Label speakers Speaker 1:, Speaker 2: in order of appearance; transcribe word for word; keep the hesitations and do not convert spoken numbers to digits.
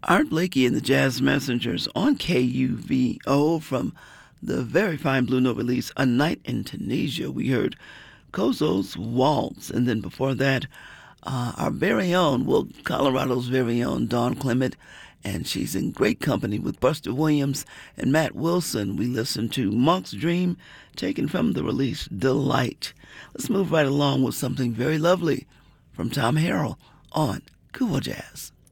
Speaker 1: Art Blakey and the Jazz Messengers on K U V O from the very fine Blue Note release, A Night in Tunisia. We heard Kozo's Waltz, and then before that, uh, our very own, well, Colorado's very own Dawn Clement, and she's in great company with Buster Williams and Matt Wilson. We listened to Monk's Dream, taken from the release Delight. Let's move right along with something very lovely from Tom Harrell on Cool Jazz.